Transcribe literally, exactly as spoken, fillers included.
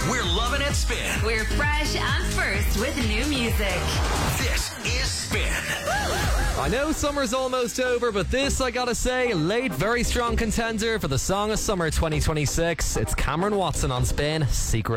We're loving it, Spin. We're fresh and first with new music. This is Spin. I know summer's almost over, but this, I gotta say, late, very strong contender for the Song of Summer twenty twenty-six. It's Cameron Watson on Spin, Secret.